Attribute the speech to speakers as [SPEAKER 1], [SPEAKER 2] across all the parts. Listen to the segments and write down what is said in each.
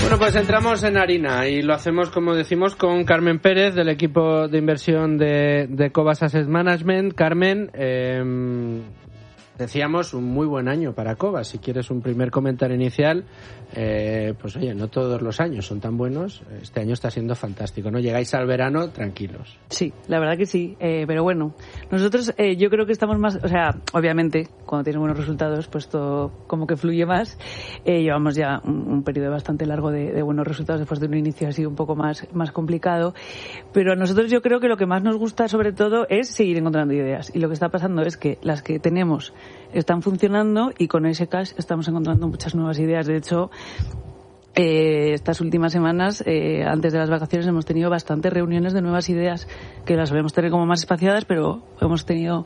[SPEAKER 1] Bueno, pues entramos en harina y lo hacemos, como decimos, con Carmen Pérez del equipo de inversión de Cobas Asset Management. Carmen, decíamos un muy buen año para Cobas. Si quieres un primer comentario inicial, pues oye, no todos los años son tan buenos. Este año está siendo fantástico, ¿no? Llegáis al verano tranquilos.
[SPEAKER 2] Sí, la verdad que sí, pero bueno, nosotros yo creo que estamos más, o sea, obviamente cuando tienes buenos resultados pues todo como que fluye más. Llevamos ya un periodo bastante largo de buenos resultados después de un inicio así un poco más complicado, pero a nosotros yo creo que lo que más nos gusta sobre todo es seguir encontrando ideas, y lo que está pasando es que las que tenemos están funcionando y con ese cash estamos encontrando muchas nuevas ideas. De hecho, estas últimas semanas, antes de las vacaciones, hemos tenido bastantes reuniones de nuevas ideas que las solemos tener como más espaciadas, pero hemos tenido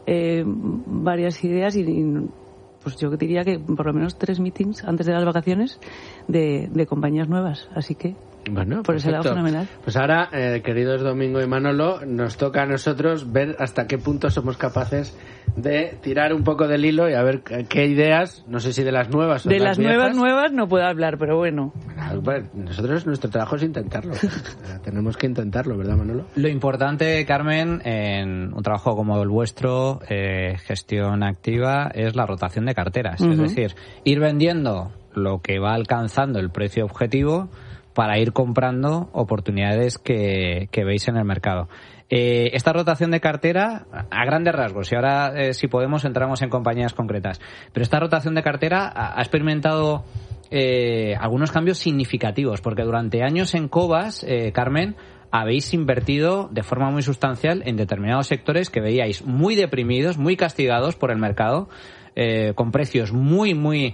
[SPEAKER 2] varias ideas y pues yo diría que por lo menos 3 meetings antes de las vacaciones de compañías nuevas, así que
[SPEAKER 1] bueno,
[SPEAKER 2] por ese lado fenomenal.
[SPEAKER 1] Pues ahora, queridos Domingo y Manolo, nos toca a nosotros ver hasta qué punto somos capaces de tirar un poco del hilo y a ver qué ideas, no sé si de las nuevas o
[SPEAKER 2] de
[SPEAKER 1] las viejas.
[SPEAKER 2] nuevas no puedo hablar, pero bueno.
[SPEAKER 1] Bueno, nosotros nuestro trabajo es intentarlo. Tenemos que intentarlo, ¿verdad, Manolo?
[SPEAKER 3] Lo importante, Carmen, en un trabajo como el vuestro, gestión activa, es la rotación de carteras.
[SPEAKER 2] Uh-huh.
[SPEAKER 3] Es decir, ir vendiendo lo que va alcanzando el precio objetivo para ir comprando oportunidades que veis en el mercado. Esta rotación de cartera, a grandes rasgos, y ahora si podemos entramos en compañías concretas, pero esta rotación de cartera ha experimentado algunos cambios significativos, porque durante años en Cobas, Carmen, habéis invertido de forma muy sustancial en determinados sectores que veíais muy deprimidos, muy castigados por el mercado, con precios muy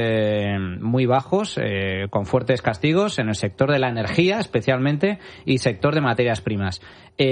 [SPEAKER 3] bajos, con fuertes castigos en el sector de la energía especialmente y sector de materias primas.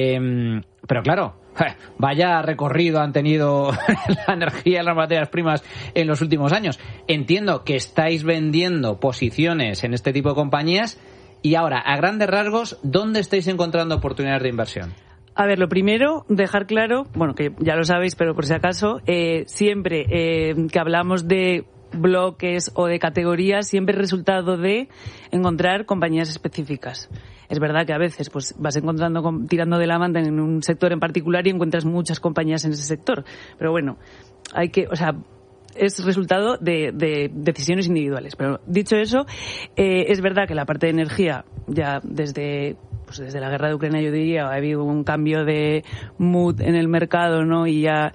[SPEAKER 3] Pero claro, vaya recorrido han tenido la energía y las materias primas en los últimos años. Entiendo que estáis vendiendo posiciones en este tipo de compañías y ahora, a grandes rasgos, ¿dónde estáis encontrando oportunidades de inversión?
[SPEAKER 2] A ver, lo primero, dejar claro, bueno, que ya lo sabéis, pero por si acaso, siempre que hablamos de bloques o de categorías, siempre es resultado de encontrar compañías específicas. Es verdad que a veces pues vas encontrando, tirando de la manta en un sector en particular y encuentras muchas compañías en ese sector. Pero bueno, hay que, o sea, es resultado de decisiones individuales. Pero dicho eso, es verdad que la parte de energía, ya desde la guerra de Ucrania, yo diría, ha habido un cambio de mood en el mercado, ¿no? Y ya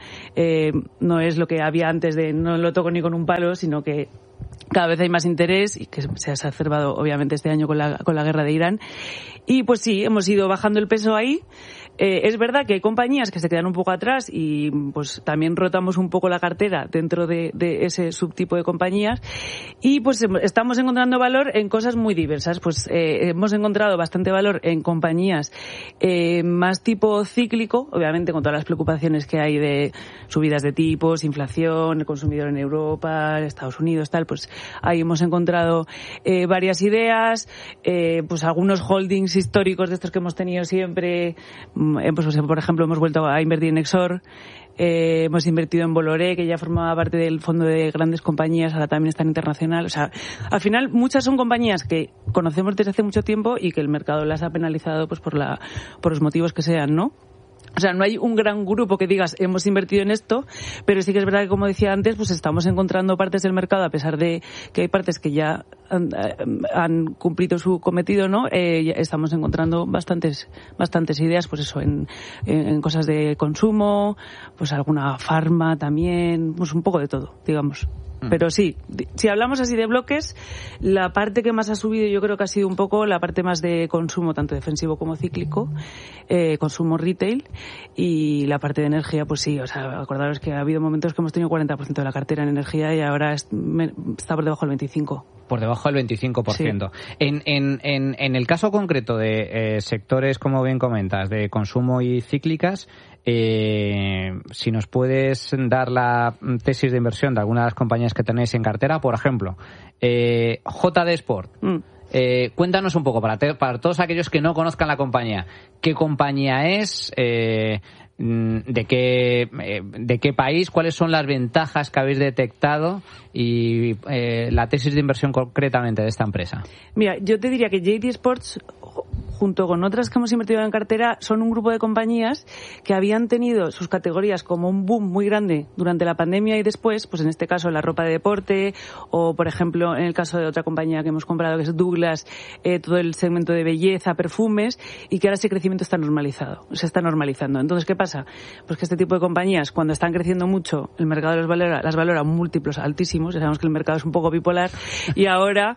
[SPEAKER 2] no es lo que había antes de no lo toco ni con un palo, sino que cada vez hay más interés y que se ha exacerbado obviamente este año con la guerra de Irán. Y pues sí, hemos ido bajando el peso ahí. Es verdad que hay compañías que se quedan un poco atrás y pues también rotamos un poco la cartera dentro de ese subtipo de compañías y pues estamos encontrando valor en cosas muy diversas. Pues hemos encontrado bastante valor en compañías más tipo cíclico, obviamente con todas las preocupaciones que hay de subidas de tipos, inflación, el consumidor en Europa, Estados Unidos, tal, pues ahí hemos encontrado varias ideas, pues algunos holdings históricos de estos que hemos tenido siempre. Pues, por ejemplo, hemos vuelto a invertir en Exor, hemos invertido en Bolloré, que ya formaba parte del fondo de grandes compañías, ahora también está en internacional. O sea, al final muchas son compañías que conocemos desde hace mucho tiempo y que el mercado las ha penalizado pues por los motivos que sean, ¿no? O sea, no hay un gran grupo que digas hemos invertido en esto, pero sí que es verdad que, como decía antes, pues estamos encontrando partes del mercado, a pesar de que hay partes que ya han cumplido su cometido, ¿no? Estamos encontrando bastantes ideas, pues eso, en cosas de consumo, pues alguna farma también, pues un poco de todo, digamos. Pero sí, si hablamos así de bloques, la parte que más ha subido yo creo que ha sido un poco la parte más de consumo, tanto defensivo como cíclico, consumo retail, y la parte de energía, pues sí, o sea, acordaros que ha habido momentos que hemos tenido 40% de la cartera en energía y ahora está por debajo del 25%.
[SPEAKER 3] Por debajo del 25%. Sí. En el caso concreto de sectores, como bien comentas, de consumo y cíclicas, si nos puedes dar la tesis de inversión de algunas de las compañías que tenéis en cartera, por ejemplo, JD Sport. Cuéntanos un poco, para todos aquellos que no conozcan la compañía, ¿qué compañía es? de qué país, cuáles son las ventajas que habéis detectado y la tesis de inversión concretamente de esta empresa.
[SPEAKER 2] Mira, yo te diría que JD Sports, junto con otras que hemos invertido en cartera, son un grupo de compañías que habían tenido sus categorías como un boom muy grande durante la pandemia y después, pues en este caso la ropa de deporte o, por ejemplo, en el caso de otra compañía que hemos comprado que es Douglas, todo el segmento de belleza, perfumes, y que ahora ese crecimiento está normalizado, se está normalizando. Entonces, ¿qué pasa? Pues que este tipo de compañías, cuando están creciendo mucho, el mercado las valora múltiplos altísimos, ya sabemos que el mercado es un poco bipolar, y ahora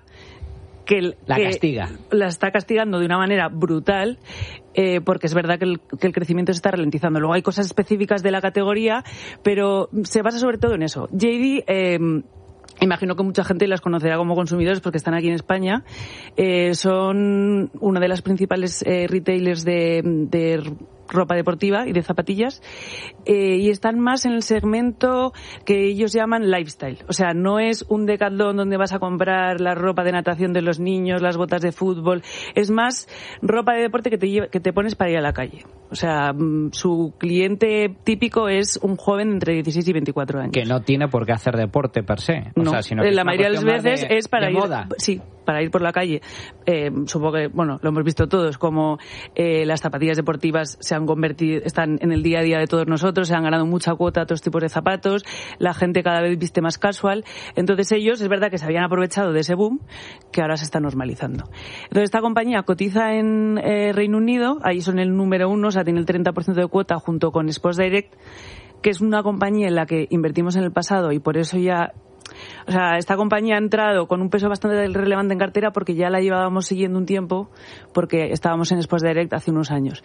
[SPEAKER 2] la está castigando de una manera brutal, porque es verdad que el crecimiento se está ralentizando. Luego hay cosas específicas de la categoría, pero se basa sobre todo en eso. JD, imagino que mucha gente las conocerá como consumidores porque están aquí en España. Son una de las principales retailers de ropa deportiva y de zapatillas, y están más en el segmento que ellos llaman lifestyle. O sea, no es un Decathlon donde vas a comprar la ropa de natación de los niños, las botas de fútbol. Es más ropa de deporte que te pones para ir a la calle. O sea, su cliente típico es un joven entre 16 y 24 años.
[SPEAKER 3] Que no tiene por qué hacer deporte per se. O
[SPEAKER 2] no,
[SPEAKER 3] sea, sino que
[SPEAKER 2] la mayoría de las veces es para ir...
[SPEAKER 3] moda.
[SPEAKER 2] Sí, para ir por la calle. Supongo que, bueno, lo hemos visto todos, como las zapatillas deportivas se han convertido, están en el día a día de todos nosotros, se han ganado mucha cuota a otros tipos de zapatos, la gente cada vez viste más casual. Entonces ellos, es verdad que se habían aprovechado de ese boom, que ahora se está normalizando. Entonces esta compañía cotiza en Reino Unido, ahí son el número 1, o sea, tiene el 30% de cuota junto con Sports Direct, que es una compañía en la que invertimos en el pasado y por eso ya... O sea, esta compañía ha entrado con un peso bastante relevante en cartera porque ya la llevábamos siguiendo un tiempo porque estábamos en Sports Direct hace unos años.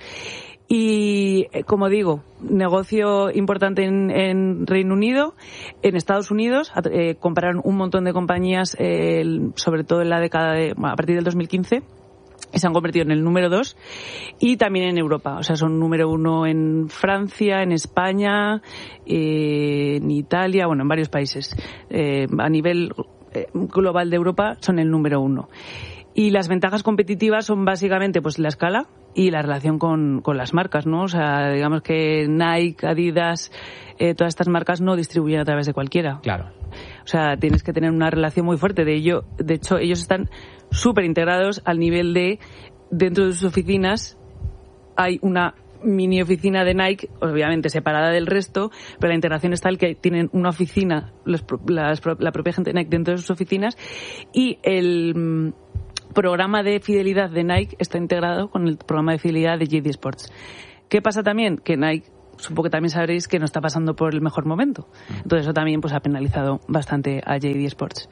[SPEAKER 2] Y, como digo, negocio importante en Reino Unido. En Estados Unidos compraron un montón de compañías, sobre todo en la década a partir del 2015. Y se han convertido en el número 2 y también en Europa. O sea, son número 1 en Francia, en España, en Italia, bueno, en varios países. A nivel global de Europa son el número 1. Y las ventajas competitivas son básicamente pues la escala y la relación con las marcas, ¿no? O sea, digamos que Nike, Adidas, todas estas marcas no distribuyen a través de cualquiera.
[SPEAKER 3] Claro.
[SPEAKER 2] O sea, tienes que tener una relación muy fuerte. De hecho, ellos están súper integrados al nivel de, dentro de sus oficinas, hay una mini oficina de Nike, obviamente separada del resto, pero la integración es tal que tienen una oficina, la propia gente de Nike dentro de sus oficinas, y el programa de fidelidad de Nike está integrado con el programa de fidelidad de JD Sports. ¿Qué pasa también? Que Nike, supongo que también sabréis que no está pasando por el mejor momento. Entonces eso también pues ha penalizado bastante a JD Sports.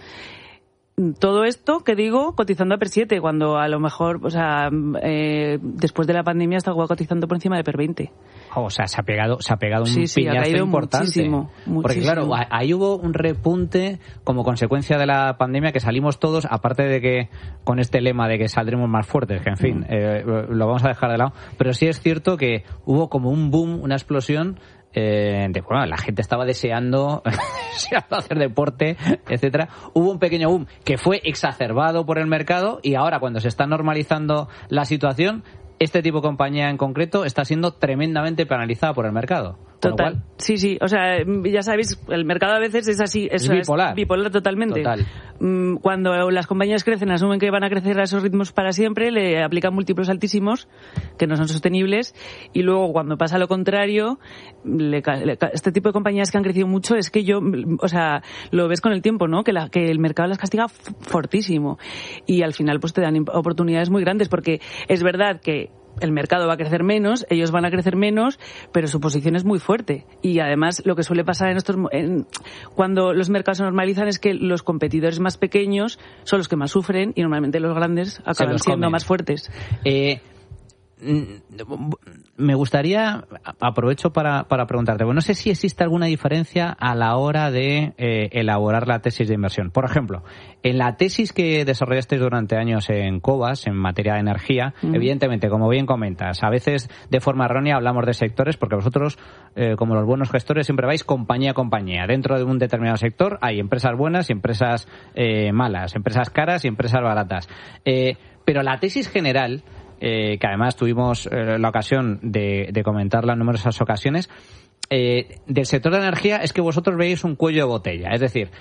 [SPEAKER 2] Todo esto, que digo, cotizando a PER 7, cuando a lo mejor, o sea, después de la pandemia está cotizando por encima de PER 20.
[SPEAKER 3] O sea, se ha pegado un
[SPEAKER 2] sí,
[SPEAKER 3] piñazo importante.
[SPEAKER 2] Muchísimo.
[SPEAKER 3] Porque claro, ahí hubo un repunte como consecuencia de la pandemia que salimos todos, aparte de que con este lema de que saldremos más fuertes, que en fin, lo vamos a dejar de lado. Pero sí es cierto que hubo como un boom, una explosión, bueno, la gente estaba deseando hacer deporte, etcétera. Hubo un pequeño boom que fue exacerbado por el mercado y ahora cuando se está normalizando la situación, este tipo de compañía en concreto está siendo tremendamente penalizada por el mercado.
[SPEAKER 2] Total. Sí. O sea, ya sabéis, el mercado a veces es así.
[SPEAKER 3] Es bipolar.
[SPEAKER 2] Es bipolar totalmente.
[SPEAKER 3] Total.
[SPEAKER 2] Cuando las compañías crecen, asumen que van a crecer a esos ritmos para siempre, le aplican múltiplos altísimos que no son sostenibles, y luego cuando pasa lo contrario, este tipo de compañías que han crecido mucho es que o sea, lo ves con el tiempo, ¿no? Que el mercado las castiga fortísimo y al final pues te dan oportunidades muy grandes, porque es verdad que el mercado va a crecer menos, ellos van a crecer menos, pero su posición es muy fuerte. Y además lo que suele pasar cuando los mercados se normalizan es que los competidores más pequeños son los que más sufren y normalmente los grandes acaban siendo más fuertes.
[SPEAKER 3] Me gustaría, aprovecho para preguntarte, no sé si existe alguna diferencia a la hora de elaborar la tesis de inversión. Por ejemplo, en la tesis que desarrollasteis durante años en Cobas, en materia de energía, evidentemente, como bien comentas, a veces de forma errónea hablamos de sectores porque vosotros, como los buenos gestores, siempre vais compañía a compañía. Dentro de un determinado sector hay empresas buenas y empresas malas, empresas caras y empresas baratas. Pero la tesis general que además tuvimos la ocasión de comentarla en numerosas ocasiones, del sector de energía es que vosotros veis un cuello de botella. Es decir,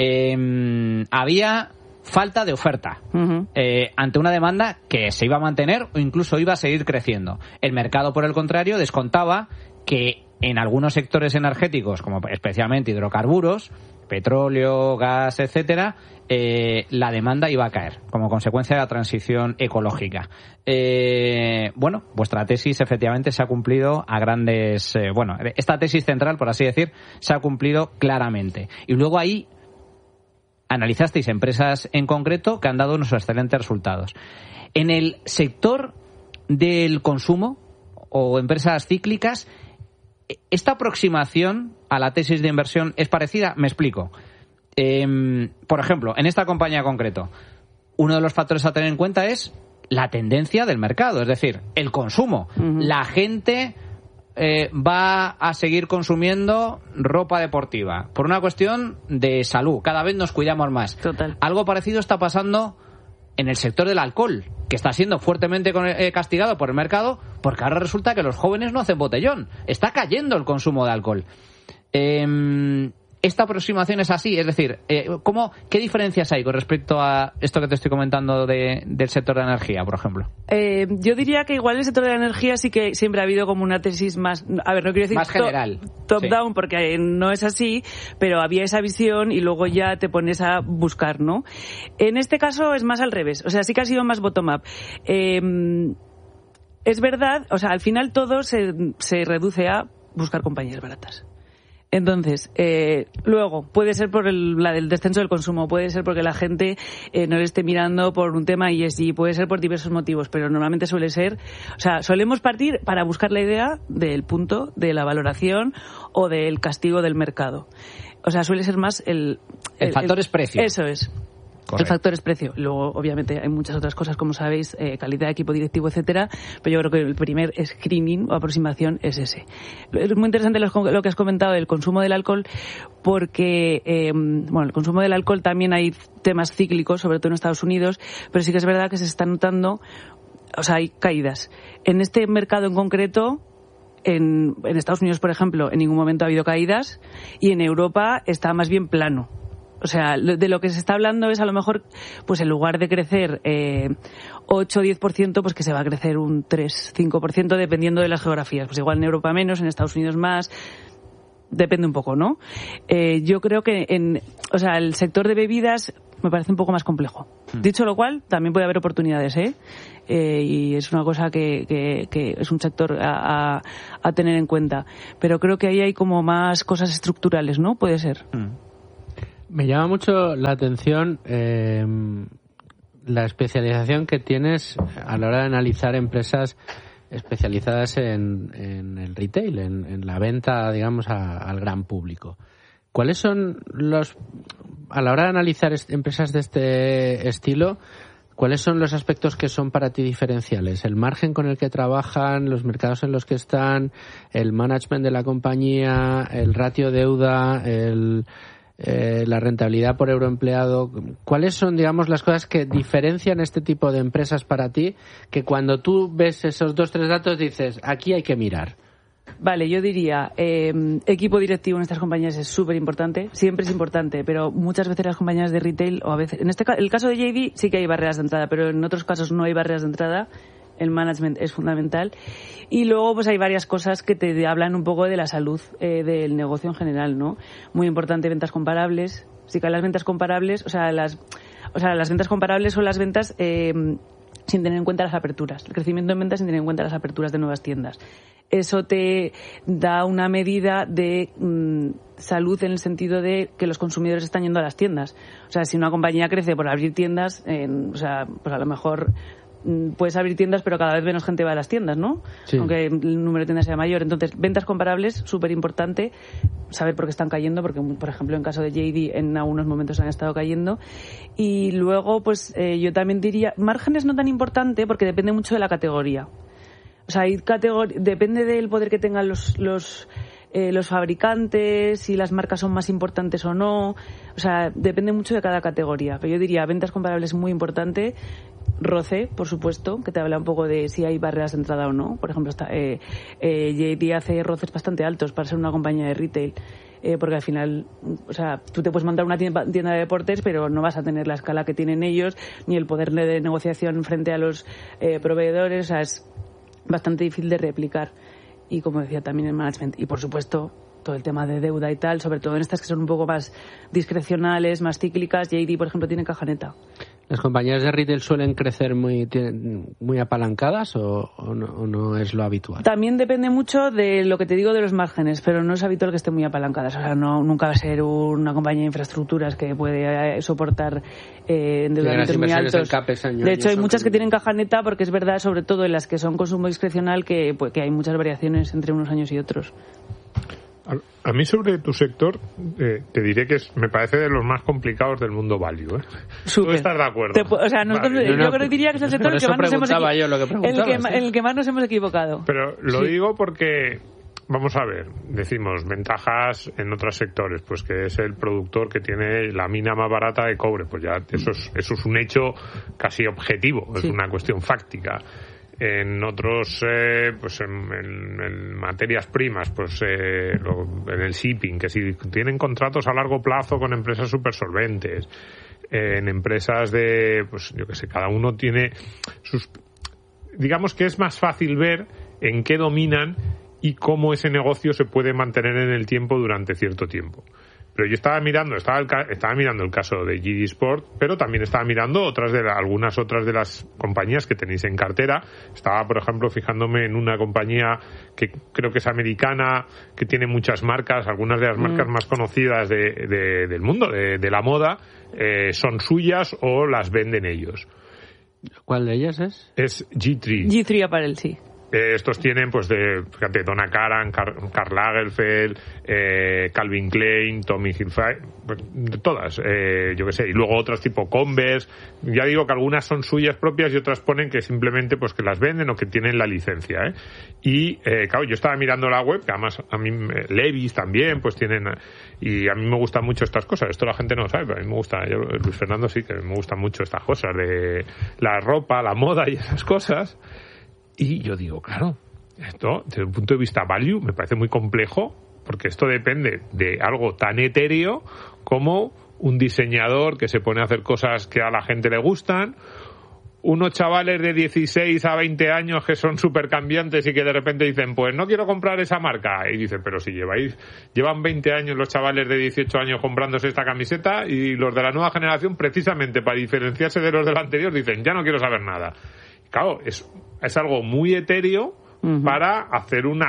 [SPEAKER 3] había falta de oferta ante una demanda que se iba a mantener o incluso iba a seguir creciendo. El mercado, por el contrario, descontaba que en algunos sectores energéticos, como especialmente hidrocarburos, petróleo, gas, etcétera, la demanda iba a caer como consecuencia de la transición ecológica. Bueno, vuestra tesis efectivamente se ha cumplido a grandes... esta tesis central, por así decir, se ha cumplido claramente. Y luego ahí analizasteis empresas en concreto que han dado unos excelentes resultados. En el sector del consumo o empresas cíclicas, ¿esta aproximación a la tesis de inversión es parecida? Me explico. Por ejemplo, en esta compañía en concreto, uno de los factores a tener en cuenta es la tendencia del mercado, es decir, el consumo. La gente va a seguir consumiendo ropa deportiva por una cuestión de salud. Cada vez nos cuidamos más.
[SPEAKER 2] Total.
[SPEAKER 3] Algo parecido está pasando en el sector del alcohol, que está siendo fuertemente castigado por el mercado, porque ahora resulta que los jóvenes no hacen botellón. Está cayendo el consumo de alcohol. Esta aproximación es así, es decir, ¿qué diferencias hay con respecto a esto que te estoy comentando del sector de energía, por ejemplo?
[SPEAKER 2] Yo diría que igual el sector de la energía sí que siempre ha habido como una tesis más, a ver, no quiero decir
[SPEAKER 3] más general,
[SPEAKER 2] top-down,
[SPEAKER 3] sí,
[SPEAKER 2] porque no es así, pero había esa visión y luego ya te pones a buscar, ¿no? En este caso es más al revés, o sea, sí que ha sido más bottom-up. Es verdad, o sea, al final todo se reduce a buscar compañías baratas. Entonces, luego, puede ser por la del descenso del consumo, puede ser porque la gente no le esté mirando por un tema ESG, puede ser por diversos motivos, pero normalmente suele ser, o sea, solemos partir para buscar la idea del punto de la valoración o del castigo del mercado. O sea, suele ser más el
[SPEAKER 3] factor es precio.
[SPEAKER 2] Eso es. Correcto. El factor es precio. Luego, obviamente, hay muchas otras cosas, como sabéis, calidad de equipo directivo, etcétera, pero yo creo que el primer screening o aproximación es ese. Es muy interesante lo que has comentado del consumo del alcohol, porque, el consumo del alcohol también hay temas cíclicos, sobre todo en Estados Unidos, pero sí que es verdad que se está notando, o sea, hay caídas. En este mercado en concreto, en Estados Unidos, por ejemplo, en ningún momento ha habido caídas, y en Europa está más bien plano. O sea, de lo que se está hablando es a lo mejor, pues en lugar de crecer 8 o 10%, pues que se va a crecer un 3, 5%, dependiendo de las geografías. Pues igual en Europa menos, en Estados Unidos más, depende un poco, ¿no? Yo creo que el sector de bebidas me parece un poco más complejo. Dicho lo cual, también puede haber oportunidades, y es una cosa que es un sector a tener en cuenta. Pero creo que ahí hay como más cosas estructurales, ¿no? Puede ser.
[SPEAKER 1] Me llama mucho la atención la especialización que tienes a la hora de analizar empresas especializadas en el retail, en la venta, digamos, al gran público. ¿Cuáles son a la hora de analizar empresas de este estilo, cuáles son los aspectos que son para ti diferenciales? ¿El margen con el que trabajan, los mercados en los que están, el management de la compañía, el ratio deuda, la rentabilidad por euro empleado? ¿Cuáles son, digamos, las cosas que diferencian este tipo de empresas para ti, que cuando tú ves esos 2-3 datos dices, aquí hay que mirar?
[SPEAKER 2] Vale, yo diría, equipo directivo en estas compañías es súper importante, siempre es importante, pero muchas veces las compañías de retail, o a veces, el caso de JD sí que hay barreras de entrada, pero en otros casos no hay barreras de entrada. El management es fundamental. Y luego pues hay varias cosas que te hablan un poco de la salud del negocio en general, ¿no? Muy importante, ventas comparables. Sí que las ventas comparables, las ventas comparables son las ventas sin tener en cuenta las aperturas. El crecimiento en ventas sin tener en cuenta las aperturas de nuevas tiendas. Eso te da una medida de salud en el sentido de que los consumidores están yendo a las tiendas. O sea, si una compañía crece por abrir tiendas, pues a lo mejor puedes abrir tiendas, pero cada vez menos gente va a las tiendas, ¿no? Sí. Aunque el número de tiendas sea mayor. Entonces, ventas comparables, súper importante, saber por qué están cayendo, porque, por ejemplo, en caso de JD, en algunos momentos han estado cayendo. Y luego, pues, yo también diría, márgenes no tan importante, porque depende mucho de la categoría. O sea, depende del poder que tengan los fabricantes, si las marcas son más importantes o no. O sea, depende mucho de cada categoría. Pero yo diría, ventas comparables muy importante, roce, por supuesto, que te habla un poco de si hay barreras de entrada o no. Por ejemplo, JD hace roces bastante altos para ser una compañía de retail. Porque al final, o sea, tú te puedes montar una tienda de deportes, pero no vas a tener la escala que tienen ellos, ni el poder de negociación frente a los proveedores. O sea, es bastante difícil de replicar. Y como decía, también el management. Y por supuesto, todo el tema de deuda y tal, sobre todo en estas que son un poco más discrecionales, más cíclicas. JD, por ejemplo, tiene caja neta.
[SPEAKER 1] ¿Las compañías de retail suelen crecer muy apalancadas o no es lo habitual?
[SPEAKER 2] También depende mucho de lo que te digo de los márgenes, pero no es habitual que estén muy apalancadas. O sea, nunca va a ser una compañía de infraestructuras que puede soportar endeudamientos muy altos. De hecho, hay muchas que tienen caja neta porque es verdad, sobre todo en las que son consumo discrecional, que hay muchas variaciones entre unos años y otros.
[SPEAKER 4] A mí sobre tu sector te diré que me parece de los más complicados del mundo value. ¿Tú estás de acuerdo?
[SPEAKER 2] O sea, nosotros,
[SPEAKER 4] vale.
[SPEAKER 2] Yo creo que diría que es el sector en el que más nos hemos equivocado.
[SPEAKER 4] Pero lo digo porque, vamos a ver, decimos ventajas en otros sectores, pues que es el productor que tiene la mina más barata de cobre, pues ya eso es un hecho casi objetivo, es una cuestión fáctica. En otros, pues en materias primas, pues en el shipping, que si tienen contratos a largo plazo con empresas súper solventes, en empresas de, pues yo que sé, cada uno tiene sus... Digamos que es más fácil ver en qué dominan y cómo ese negocio se puede mantener en el tiempo durante cierto tiempo. Pero yo estaba mirando el caso de JD Sport, pero también estaba mirando algunas otras de las compañías que tenéis en cartera. Estaba, por ejemplo, fijándome en una compañía que creo que es americana, que tiene muchas marcas, algunas de las marcas más conocidas del mundo, de la moda, son suyas o las venden ellos.
[SPEAKER 1] ¿Cuál de ellas es?
[SPEAKER 4] Es G3.
[SPEAKER 2] G3 Apparel, sí.
[SPEAKER 4] Estos tienen, pues, fíjate, Donna Karan, Karl Lagerfeld, Calvin Klein, Tommy Hilfiger, pues, todas, yo qué sé, y luego otras tipo Converse. Ya digo que algunas son suyas propias y otras ponen que simplemente, pues, que las venden o que tienen la licencia, Y, claro, yo estaba mirando la web, que además a mí, Levi's también, pues tienen, y a mí me gustan mucho estas cosas. Esto la gente no lo sabe, pero a mí me gusta, Luis Fernando sí que me gustan mucho estas cosas de la ropa, la moda y esas cosas. Y yo digo, claro, esto desde un punto de vista value me parece muy complejo, porque esto depende de algo tan etéreo como un diseñador que se pone a hacer cosas que a la gente le gustan, unos chavales de 16 a 20 años que son súper cambiantes y que de repente dicen, pues no quiero comprar esa marca. Y dicen, pero si llevan 20 años los chavales de 18 años comprándose esta camiseta, y los de la nueva generación, precisamente para diferenciarse de los del anterior, dicen, ya no quiero saber nada. Claro, es algo muy etéreo para hacer un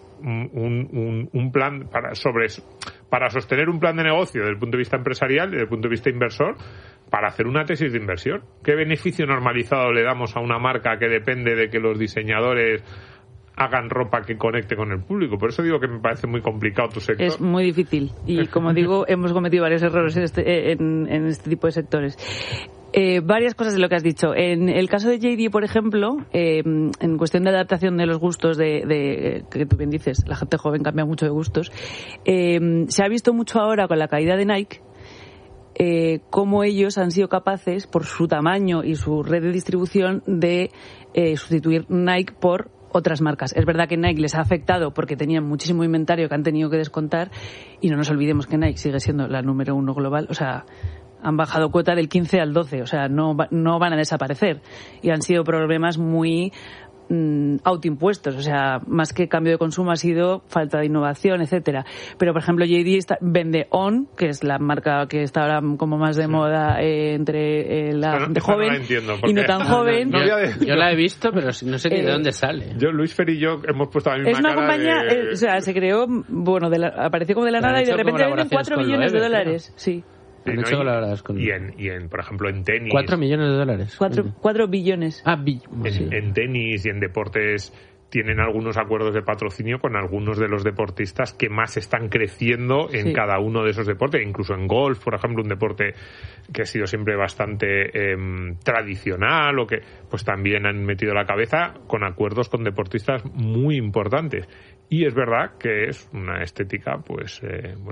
[SPEAKER 4] plan para sostener un plan de negocio desde el punto de vista empresarial y desde el punto de vista inversor, para hacer una tesis de inversión. ¿Qué beneficio normalizado le damos a una marca que depende de que los diseñadores hagan ropa que conecte con el público? Por eso digo que me parece muy complicado tu sector.
[SPEAKER 2] Es muy difícil y, como digo, hemos cometido varios errores en este tipo de sectores. Varias cosas de lo que has dicho. En el caso de JD, por ejemplo, en cuestión de adaptación de los gustos que tú bien dices, la gente joven cambia mucho de gustos, se ha visto mucho ahora con la caída de Nike, cómo ellos han sido capaces, por su tamaño y su red de distribución, de sustituir Nike por otras marcas. Es verdad que Nike les ha afectado porque tenían muchísimo inventario que han tenido que descontar, y no nos olvidemos que Nike sigue siendo la número 1 global. O sea, han bajado cuota del 15 al 12, o sea, no van a desaparecer. Y han sido problemas muy autoimpuestos, o sea, más que cambio de consumo ha sido falta de innovación, etcétera. Pero, por ejemplo, JD vende On, que es la marca que está ahora como más de moda entre la gente joven no entiendo, y no tan joven.
[SPEAKER 1] Yo la he visto, pero no sé ni de dónde sale.
[SPEAKER 4] Luis Fer y yo hemos puesto la misma
[SPEAKER 2] es una
[SPEAKER 4] cara
[SPEAKER 2] compañía,
[SPEAKER 4] de...
[SPEAKER 2] o sea, se creó, bueno, apareció como de la nada y de repente venden 4 millones de dólares. Sí.
[SPEAKER 1] Han hecho colaboradas con...
[SPEAKER 4] y en, por ejemplo, en tenis...
[SPEAKER 1] 4 millones de dólares.
[SPEAKER 2] 4 billones.
[SPEAKER 4] En tenis y en deportes tienen algunos acuerdos de patrocinio con algunos de los deportistas que más están creciendo en cada uno de esos deportes. Incluso en golf, por ejemplo, un deporte que ha sido siempre bastante tradicional, o que pues también han metido la cabeza con acuerdos con deportistas muy importantes. Y es verdad que es una estética, pues,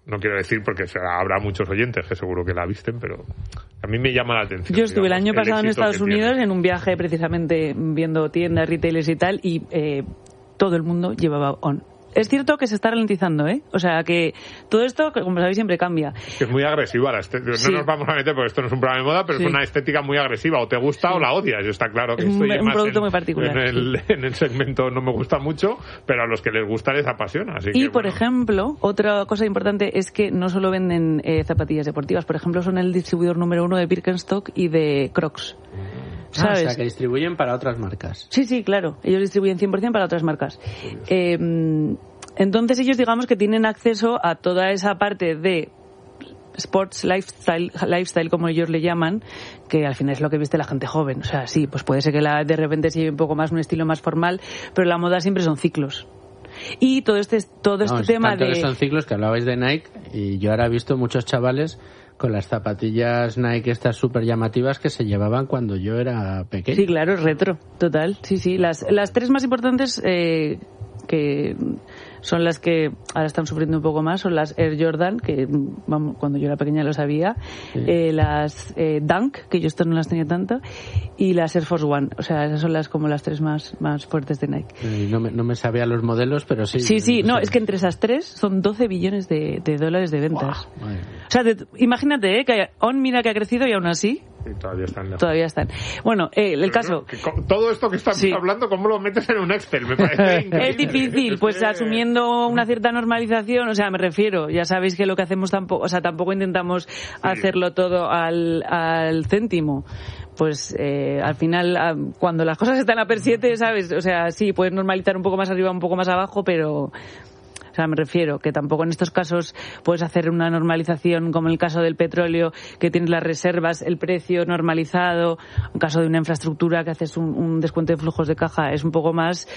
[SPEAKER 4] No quiero decir porque habrá muchos oyentes que seguro que la visten, pero a mí me llama la atención.
[SPEAKER 2] Yo estuve el año pasado en Estados Unidos en un viaje precisamente viendo tiendas, retailers y tal, y todo el mundo llevaba On. Es cierto que se está ralentizando, ¿eh? O sea, que todo esto, como sabéis, siempre cambia.
[SPEAKER 4] Es muy agresiva la estética.
[SPEAKER 2] Sí.
[SPEAKER 4] No nos vamos a meter porque esto no es un programa de moda, pero sí, es una estética muy agresiva. O te gusta o la odias. Está claro que
[SPEAKER 2] es
[SPEAKER 4] estoy
[SPEAKER 2] un producto muy particular.
[SPEAKER 4] En el segmento no me gusta mucho, pero a los que les gusta les apasiona. Así que,
[SPEAKER 2] por ejemplo, otra cosa importante es que no solo venden zapatillas deportivas. Por ejemplo, son el distribuidor número 1 de Birkenstock y de Crocs. ¿Sabes?
[SPEAKER 1] O sea, que distribuyen para otras marcas.
[SPEAKER 2] Sí, claro. Ellos distribuyen 100% para otras marcas. Entonces ellos, digamos, que tienen acceso a toda esa parte de sports, lifestyle, como ellos le llaman, que al final es lo que viste la gente joven. O sea, sí, pues puede ser que de repente se lleve un poco más un estilo más formal, pero la moda siempre son ciclos. Y todo este tema de...
[SPEAKER 1] Son ciclos que hablabais de Nike, y yo ahora he visto muchos chavales con las zapatillas Nike estas súper llamativas que se llevaban cuando yo era pequeño.
[SPEAKER 2] Sí, claro, es retro, total. Sí. Las tres más importantes que son las que ahora están sufriendo un poco más son las Air Jordan, que cuando yo era pequeña lo sabía, sí. Las Dunk, que yo estas no las tenía tanto, y las Air Force One. O sea, esas son como las tres más fuertes de Nike.
[SPEAKER 1] No me sabía los modelos, pero sí.
[SPEAKER 2] Sí, no, es que entre esas tres son 12 billones de dólares de ventas.
[SPEAKER 1] Wow,
[SPEAKER 2] o sea, imagínate, que On mira que ha crecido y aún así...
[SPEAKER 4] Sí, todavía están.
[SPEAKER 2] Bueno, el caso...
[SPEAKER 4] Todo esto que estamos hablando, ¿cómo lo metes en un Excel? Me parece increíble.
[SPEAKER 2] Es difícil, pues asumiendo una cierta normalización, o sea, me refiero, ya sabéis que lo que hacemos tampoco intentamos hacerlo todo al céntimo. Pues al final, cuando las cosas están a per 7, ¿sabes? O sea, sí, puedes normalizar un poco más arriba, un poco más abajo, pero... O sea, me refiero que tampoco en estos casos puedes hacer una normalización como en el caso del petróleo, que tienes las reservas, el precio normalizado. En caso de una infraestructura que haces un descuento de flujos de caja, es un poco más,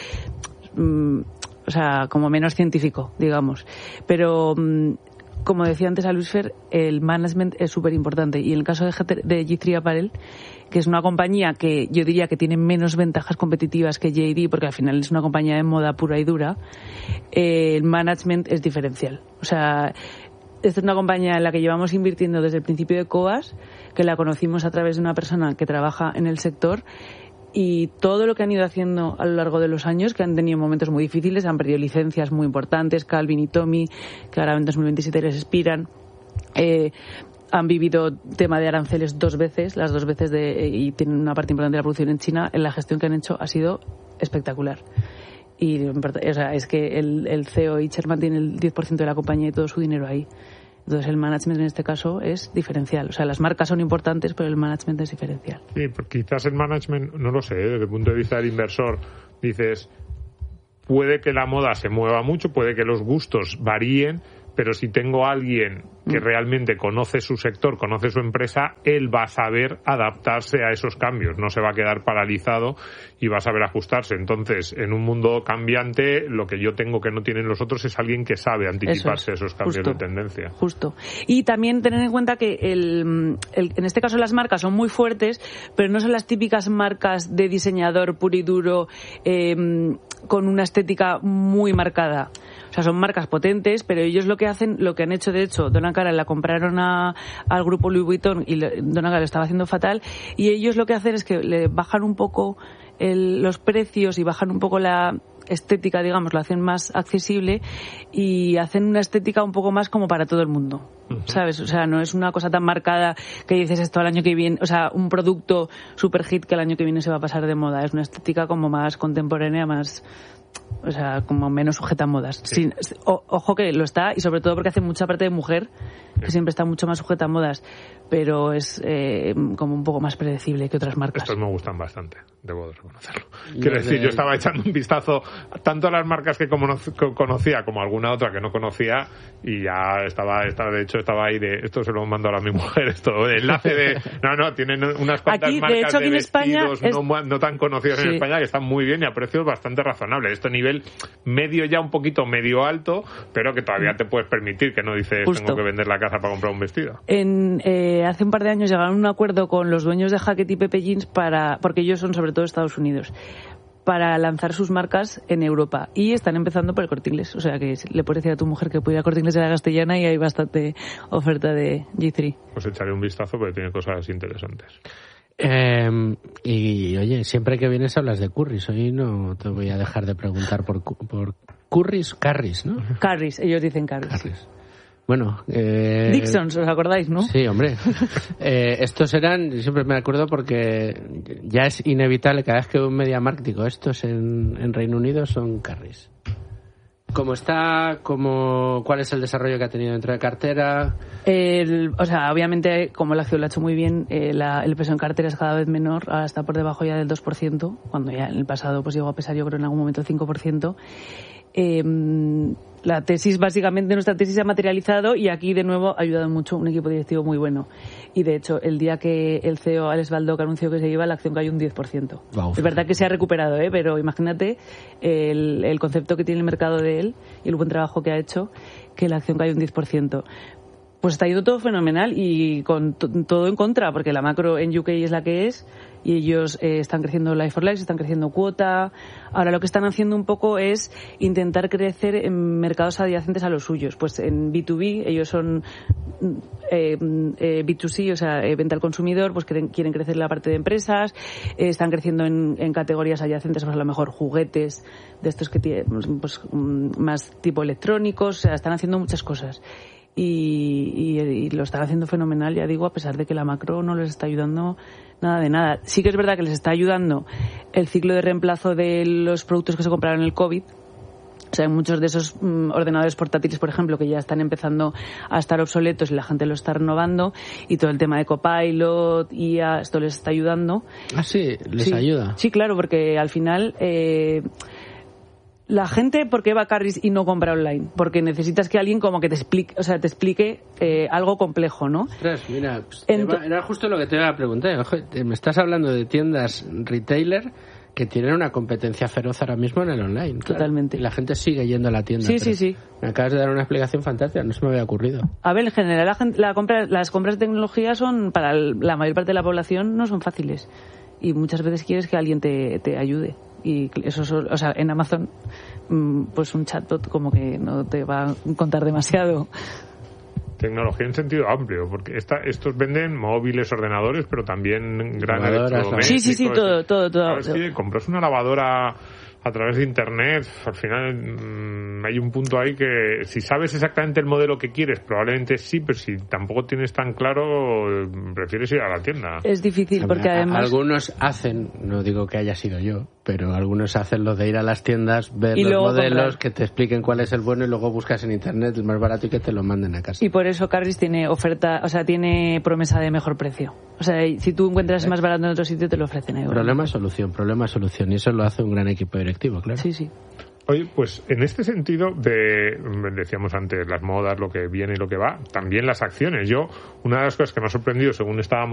[SPEAKER 2] o sea, como menos científico, digamos. Pero, como decía antes a Luis Fer, el management es súper importante. Y en el caso de G3 Apparel, que es una compañía que yo diría que tiene menos ventajas competitivas que JD, porque al final es una compañía de moda pura y dura, el management es diferencial. O sea, esta es una compañía en la que llevamos invirtiendo desde el principio de Coas, que la conocimos a través de una persona que trabaja en el sector, y todo lo que han ido haciendo a lo largo de los años, que han tenido momentos muy difíciles, han perdido licencias muy importantes, Calvin y Tommy, que ahora en 2027 les expiran, han vivido tema de aranceles las dos veces y tienen una parte importante de la producción en China. En la gestión que han hecho ha sido espectacular. Y, o sea, es que el CEO y Chairman tiene el 10% de la compañía y todo su dinero ahí. Entonces el management en este caso es diferencial. O sea, las marcas son importantes, pero el management es diferencial.
[SPEAKER 4] Sí, porque quizás el management, no lo sé, desde el punto de vista del inversor, dices, puede que la moda se mueva mucho, puede que los gustos varíen, pero si tengo a alguien que realmente conoce su sector, conoce su empresa, él va a saber adaptarse a esos cambios, no se va a quedar paralizado y va a saber ajustarse. Entonces, en un mundo cambiante, lo que yo tengo que no tienen los otros es alguien que sabe anticiparse a esos cambios de tendencia. Justo.
[SPEAKER 2] Y también tener en cuenta que en este caso las marcas son muy fuertes, pero no son las típicas marcas de diseñador puro y duro, con una estética muy marcada. O sea, son marcas potentes, pero ellos lo que han hecho, de hecho, Donna Karan la compraron al grupo Louis Vuitton y Donna Karan lo estaba haciendo fatal, y ellos lo que hacen es que le bajan un poco los precios y bajan un poco la estética, digamos, lo hacen más accesible y hacen una estética un poco más como para todo el mundo, ¿sabes? O sea, no es una cosa tan marcada que dices esto al año que viene, o sea, un producto super hit que el año que viene se va a pasar de moda. Es una estética como más contemporánea, más... O sea, como menos sujeta a modas. Sí. Ojo que lo está, y sobre todo porque hace mucha parte de mujer, que siempre está mucho más sujeta a modas, pero es como un poco más predecible que otras marcas.
[SPEAKER 4] Estos me gustan bastante, debo de reconocerlo. Quiero decir, yo estaba echando un vistazo tanto a las marcas que conocía como a alguna otra que no conocía, y ya estaba ahí de, esto se lo mando ahora a mi mujer, esto, el enlace de, no, tienen unas cuantas
[SPEAKER 2] aquí,
[SPEAKER 4] marcas
[SPEAKER 2] de hecho, aquí
[SPEAKER 4] de
[SPEAKER 2] vestidos
[SPEAKER 4] no tan conocidas en España, que están muy bien y a precios bastante razonables. Esto a nivel medio, ya un poquito medio alto, pero que todavía te puedes permitir, que no dices tengo que vender la casa para comprar un vestido.
[SPEAKER 2] Hace un par de años llegaron a un acuerdo con los dueños de Hackett y Pepe Jeans porque ellos son sobre todo Estados Unidos, para lanzar sus marcas en Europa. Y están empezando por el Corte Inglés. O sea que le puedes decir a tu mujer que puede ir a Corte Inglés de la Castellana y hay bastante oferta de G3.
[SPEAKER 4] Pues echaré un vistazo porque tiene cosas interesantes.
[SPEAKER 1] Y oye, siempre que vienes hablas de curries. Hoy no te voy a dejar de preguntar por curries, carries, ¿no?
[SPEAKER 2] Carries, ellos dicen carries.
[SPEAKER 1] Bueno,
[SPEAKER 2] Dixons, ¿os acordáis, no?
[SPEAKER 1] Sí, hombre. Estos eran, siempre me acuerdo porque ya es inevitable cada vez que un MediaMarkt digo, estos en Reino Unido son carries. ¿Cómo está? ¿Cuál es el desarrollo que ha tenido dentro de cartera?
[SPEAKER 2] Obviamente, como la acción lo ha hecho muy bien, el peso en cartera es cada vez menor, ahora está por debajo ya del 2%, cuando ya en el pasado pues llegó a pesar yo creo en algún momento el 5%. La tesis, básicamente nuestra tesis se ha materializado y aquí de nuevo ha ayudado mucho un equipo directivo muy bueno. Y de hecho, el día que el CEO Alex Baldock anunció que se iba, la acción cayó un 10%.
[SPEAKER 1] Wow.
[SPEAKER 2] Es verdad que se ha recuperado, pero imagínate el concepto que tiene el mercado de él y el buen trabajo que ha hecho, que la acción cayó un 10%. Pues está yendo todo fenomenal y con todo en contra, porque la macro en UK es la que es y ellos están creciendo Life for Life, están creciendo cuota. Ahora lo que están haciendo un poco es intentar crecer en mercados adyacentes a los suyos. Pues en B2B, ellos son B2C, o sea, venta al consumidor, pues quieren crecer en la parte de empresas, están creciendo en categorías adyacentes, pues a lo mejor juguetes de estos que tienen pues, más tipo electrónicos, o sea, están haciendo muchas cosas. Y lo están haciendo fenomenal, ya digo, a pesar de que la macro no les está ayudando nada de nada. Sí que es verdad que les está ayudando el ciclo de reemplazo de los productos que se compraron en el COVID. O sea, hay muchos de esos ordenadores portátiles, por ejemplo, que ya están empezando a estar obsoletos y la gente lo está renovando, y todo el tema de Copilot, IA, esto les está ayudando.
[SPEAKER 1] Ah, sí, les ayuda.
[SPEAKER 2] Sí, claro, porque al final... La gente, ¿por qué va a Carries y no compra online? Porque necesitas que alguien como que te explique algo complejo, ¿no?
[SPEAKER 1] Ostras, mira, era justo lo que te iba a preguntar. Ojo, me estás hablando de tiendas retailer que tienen una competencia feroz ahora mismo en el online. Claro.
[SPEAKER 2] Totalmente.
[SPEAKER 1] Y la gente sigue yendo a la tienda.
[SPEAKER 2] Sí.
[SPEAKER 1] Me acabas de dar una explicación fantástica, no se me había ocurrido.
[SPEAKER 2] A ver, en general las compras de tecnología son, para la mayor parte de la población, no son fáciles. Y muchas veces quieres que alguien te ayude. Y eso, o sea, en Amazon, pues un chatbot como que no te va a contar demasiado.
[SPEAKER 4] Tecnología en sentido amplio, porque estos venden móviles, ordenadores, pero también gran electrodomésticos.
[SPEAKER 2] Sí, todo.
[SPEAKER 4] Claro, es que compras una lavadora a través de internet, al final hay un punto ahí que si sabes exactamente el modelo que quieres, probablemente sí, pero si tampoco tienes tan claro, prefieres ir a la tienda.
[SPEAKER 2] Es difícil porque además...
[SPEAKER 1] Algunos hacen, no digo que haya sido yo, pero algunos hacen lo de ir a las tiendas, ver
[SPEAKER 2] y
[SPEAKER 1] los modelos,
[SPEAKER 2] comprar.
[SPEAKER 1] Que te expliquen cuál es el bueno y luego buscas en internet el más barato y que te lo manden a casa.
[SPEAKER 2] Y por eso Carries tiene oferta, o sea, tiene promesa de mejor precio. O sea, si tú encuentras más barato en otro sitio, te lo ofrecen ahí.
[SPEAKER 1] Problema, solución. Y eso lo hace un gran equipo directivo, claro.
[SPEAKER 2] Sí.
[SPEAKER 4] Oye, pues en este sentido decíamos antes, las modas, lo que viene y lo que va, también las acciones. Una de las cosas que me ha sorprendido según estábamos